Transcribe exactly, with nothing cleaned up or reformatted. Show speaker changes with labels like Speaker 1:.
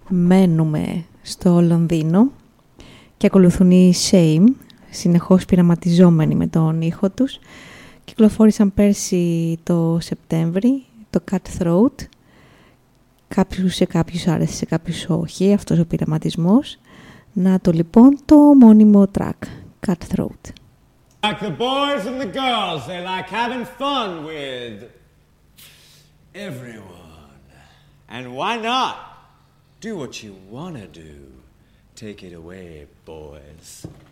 Speaker 1: Μένουμε στο Λονδίνο και ακολουθούν οι Shame, συνεχώς πειραματιζόμενοι με τον ήχο τους. Κυκλοφόρησαν πέρσι το Σεπτέμβρη το Cutthroat. Κάποιους σε κάποιους άρεσε, σε κάποιους όχι αυτός ο πειραματισμός. Να το λοιπόν το μόνιμο track, Cutthroat.
Speaker 2: Like the boys and the girls, they like having fun with everyone. And why not? Do what you wanna do. Take it away, boys.